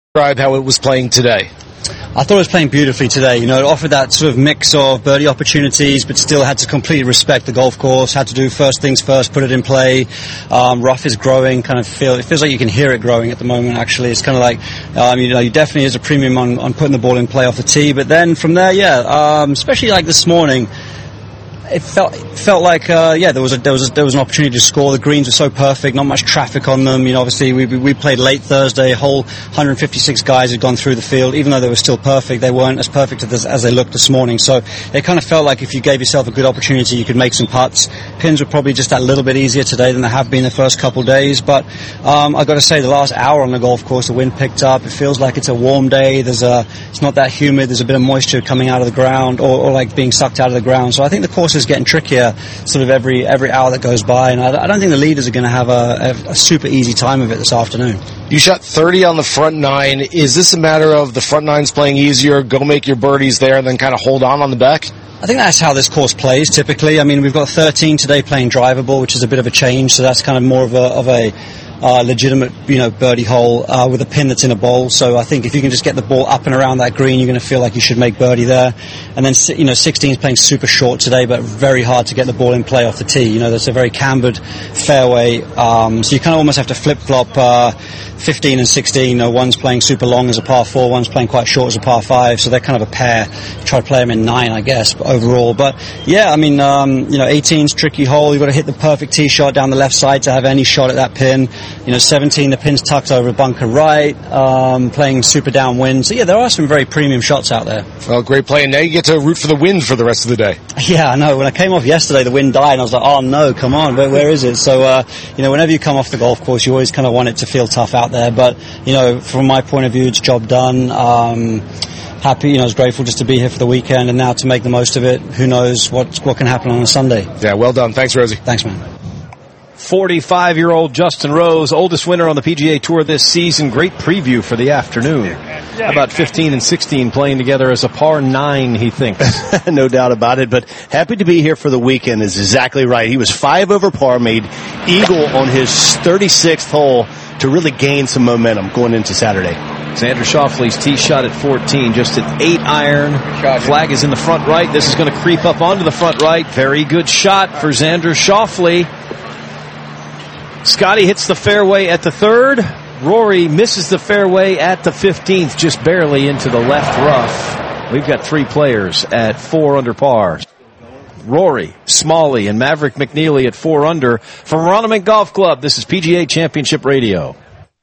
Describe how it was playing today. I thought it was playing beautifully today. You know, it offered that sort of mix of birdie opportunities, but still had to completely respect the golf course, had to do first things first, put it in play. Rough is growing, it feels like you can hear it growing at the moment, actually. It's kind of like, you definitely is a premium on putting the ball in play off the tee, but then from there, especially like this morning, it felt like there was an opportunity to score. The greens were so perfect, not much traffic on them. You know, obviously we played late Thursday. A whole 156 guys had gone through the field. Even though they were still perfect, they weren't as perfect as they looked this morning. So it kind of felt like if you gave yourself a good opportunity, you could make some putts. Pins were probably just that little bit easier today than they have been the first couple of days. But I've got to say, the last hour on the golf course, the wind picked up. It feels like it's a warm day. It's not that humid. There's a bit of moisture coming out of the ground, or like being sucked out of the ground. So I think the course is getting trickier sort of every hour that goes by, and I don't think the leaders are going to have a super easy time of it this afternoon. You shot 30 on the front nine. Is this a matter of the front nine's playing easier, go make your birdies there, and then kind of hold on the back? I think that's how this course plays typically. I mean, we've got 13 today playing drivable, which is a bit of a change, so that's kind of more of a legitimate, birdie hole with a pin that's in a bowl. So I think if you can just get the ball up and around that green, you're going to feel like you should make birdie there. And then 16 is playing super short today, but very hard to get the ball in play off the tee. That's a very cambered fairway, so you kind of almost have to flip-flop 15 and 16. One's playing super long as a par 4, one's playing quite short as a par 5, so they're kind of a pair. Try to play them in 9, I guess, but overall. But yeah, I mean, 18's tricky hole. You've got to hit the perfect tee shot down the left side to have any shot at that pin. 17, the pin's tucked over a bunker right, playing super downwind. So yeah, there are some very premium shots out there. Well, great play, and now you get to root for the wind for the rest of the day. Yeah, I know. When I came off yesterday, the wind died, and I was like, oh no, come on, where is it? So, whenever you come off the golf course, you always kind of want it to feel tough out there. But, from my point of view, it's job done. Happy, I was grateful just to be here for the weekend, and now to make the most of it. Who knows what can happen on a Sunday. Yeah, well done. Thanks, Rosie. Thanks, man. 45-year-old Justin Rose, oldest winner on the PGA Tour this season. Great preview for the afternoon. How about 15 and 16 playing together as a par 9, he thinks. No doubt about it, but happy to be here for the weekend is exactly right. He was 5 over par, made eagle on his 36th hole to really gain some momentum going into Saturday. Xander Schauffele's tee shot at 14, just an 8-iron. Flag is in the front right. This is going to creep up onto the front right. Very good shot for Xander Schauffele. Scotty hits the fairway at the 3rd. Rory misses the fairway at the 15th, just barely into the left rough. We've got 3 players at 4 under par. Rory, Smalley, and Maverick McNeely at 4 under. From Roniment Golf Club, this is PGA Championship Radio.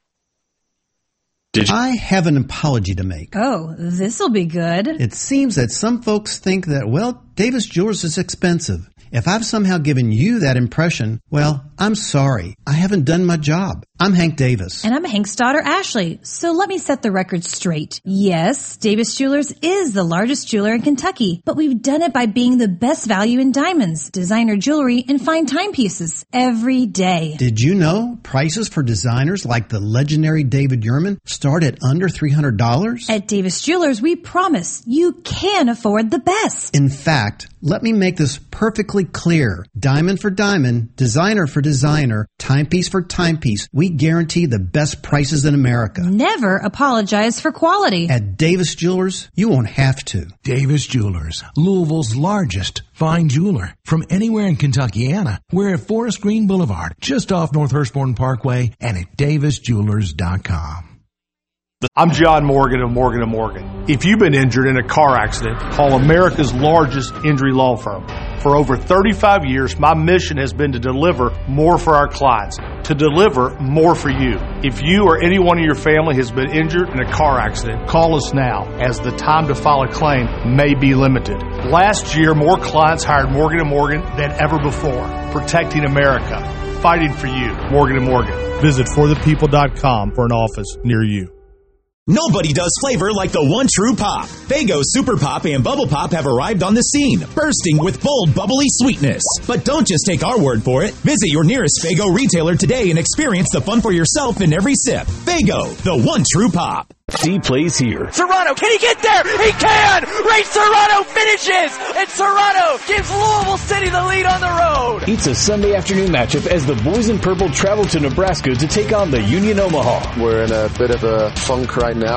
I have an apology to make. Oh, this'll be good. It seems that some folks think that, Davis Jewelers is expensive. If I've somehow given you that impression, I'm sorry. I haven't done my job. I'm Hank Davis. And I'm Hank's daughter, Ashley. So let me set the record straight. Yes, Davis Jewelers is the largest jeweler in Kentucky, but we've done it by being the best value in diamonds, designer jewelry, and fine timepieces every day. Did you know prices for designers like the legendary David Yurman start at under $300? At Davis Jewelers, we promise you can afford the best. In fact, let me make this perfectly clear. Diamond for diamond, designer for designer, timepiece for timepiece. We guarantee the best prices in America. Never apologize for quality. At Davis Jewelers, you won't have to. Davis Jewelers, Louisville's largest fine jeweler. From anywhere in Kentuckiana, we're at Forest Green Boulevard, just off North Hurstbourne Parkway, and at davisjewelers.com. I'm John Morgan of Morgan & Morgan. If you've been injured in a car accident, call America's largest injury law firm. For over 35 years, my mission has been to deliver more for our clients, to deliver more for you. If you or anyone in your family has been injured in a car accident, call us now, as the time to file a claim may be limited. Last year, more clients hired Morgan & Morgan than ever before, protecting America, fighting for you. Morgan & Morgan. Visit forthepeople.com for an office near you. Nobody does flavor like the one true pop. Faygo Super Pop and Bubble Pop have arrived on the scene, bursting with bold, bubbly sweetness. But don't just take our word for it. Visit your nearest Faygo retailer today and experience the fun for yourself in every sip. Faygo, the one true pop. D plays here. Serrano, can he get there? He can! Ray Serrano finishes! And Serrano gives Louisville City the lead on the road! It's a Sunday afternoon matchup as the boys in purple travel to Nebraska to take on the Union Omaha. We're in a bit of a funk right now.